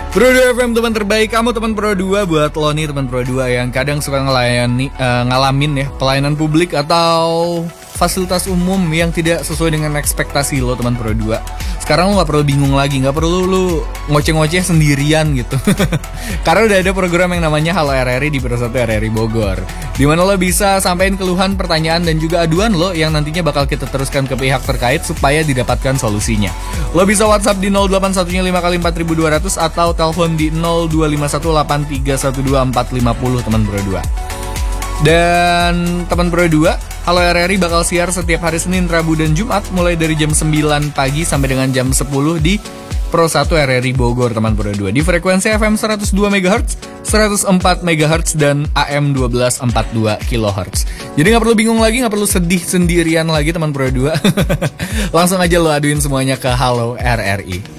Pro 2 FM teman terbaik, kamu teman Pro 2. Buat lo nih teman Pro 2 yang kadang suka ngalamin ya pelayanan publik atau fasilitas umum yang tidak sesuai dengan ekspektasi lo teman Pro 2. Sekarang lo gak perlu bingung lagi, gak perlu lo ngoceh-ngoceh sendirian gitu. Karena udah ada program yang namanya Halo RRI di Pro 1 RRI Bogor, dimana lo bisa sampein keluhan, pertanyaan, dan juga aduan lo yang nantinya bakal kita teruskan ke pihak terkait supaya didapatkan solusinya. Lo bisa WhatsApp di 08115 kali 4200 atau telepon di 0251831240 teman Pro 2. Dan teman Pro 2, Halo RRI bakal siar setiap hari Senin, Rabu, dan Jumat mulai dari jam 9 pagi sampai dengan jam 10 di Pro 1 RRI Bogor teman Pro 2 di frekuensi FM 102 MHz, 104 MHz, dan AM 1242 kHz. Jadi gak perlu bingung lagi, gak perlu sedih sendirian lagi teman Pro 2. Langsung aja lo aduin semuanya ke Halo RRI.